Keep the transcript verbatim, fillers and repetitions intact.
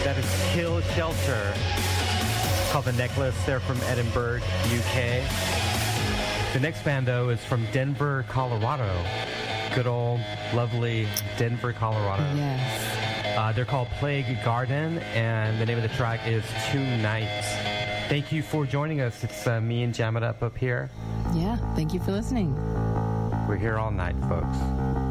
That is Kill Shelter. It's called The Necklace. They're from Edinburgh, U K. The next band, though, is from Denver, Colorado. Good old, lovely Denver, Colorado. Yes. Uh, they're called Plague Garden, and the name of the track is Two Nights. Thank you for joining us. It's uh, me and Jam It Up up here. Yeah, thank you for listening. We're here all night, folks.